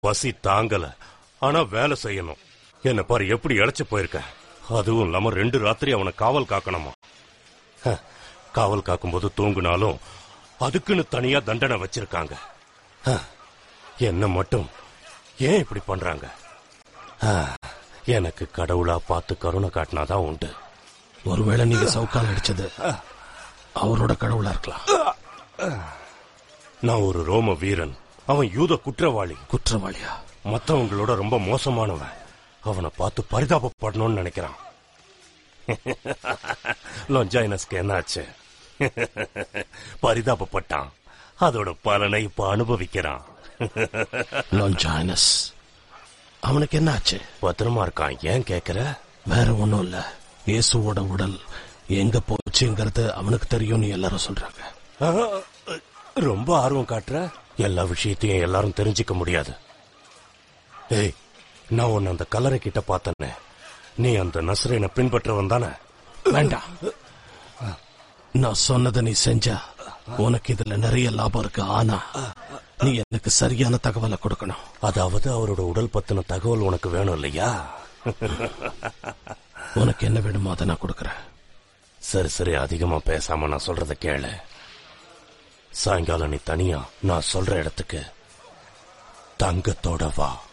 பசி தாங்கல, ஆனா வேலை செய்யணும். என்ன பாரு எப்படி இழைச்சு போயிருக்க. அதுவும் இல்லாம 2 ராத்திரி அவனை காவல் காக்கணுமா. காவல் காக்கும்போது தூங்குனாலும் அதுக்குன்னு தனியா தண்டனை வச்சிருக்காங்க. என்ன மட்டும் ஏன் இப்படி பண்றாங்க? எனக்கு கடவுளா பார்த்து கருணை காட்டினாதான் உண்டு. ஒருவேளை நீங்க சவுக்கால் அடிச்சது அவரோட கடவுளா இருக்கலாம். நான் ஒரு ரோம வீரன், அவன் யூத குற்றவாளி. குற்றவாளியா? மத்தவங்களோட ரொம்ப மோசமானவன். அவனை பார்த்து பரிதாபப்படணும்னு நினைக்கிறான். லொஞ்சாயினஸ்க்கு என்னாச்சு? பரிதாபப்பட்டான். அதோட பலனை இப்ப அனுபவிக்கிறான். லொஞ்சாயினஸ் அவனுக்கு என்ன ஆச்சு? பத்திரமா இருக்கான். ஏன் கேக்குற? வேற ஒண்ணும் இல்ல, இயேசுவோட உடல் எங்க போச்சுங்கிறது அவனுக்கு தெரியும்னு எல்லாரும் சொல்றாங்க. ரொம்ப ஆர்வம் காட்டுற. எல்லா விஷயத்தையும் எல்லாரும் தெரிஞ்சுக்க முடியாது. ஏய், நான் உன்னை அந்த கல்லறை கிட்ட பார்த்தனே, நீ அந்த நஸ்ரேனை பின்பற்றவன் தானே? வேண்டாம், நான் சொன்னதை நீ செஞ்சா உனக்கு இதுல நிறைய லாபம் இருக்கு. ஆனா நீ எனக்கு சரியான தகவலை கொடுக்கணும். அதாவது அவரோட உடல் பத்தின தகவல் உனக்கு வேணும் இல்லையா? உனக்கு என்ன வேணுமோ அதை நான் கொடுக்கறேன். சரி சரி, அதிகமா பேசாம நான் சொல்றத கேளு. சாயங்காலம் நீ தனியா நான் சொல்ற இடத்துக்கு தங்கத்தோட வா.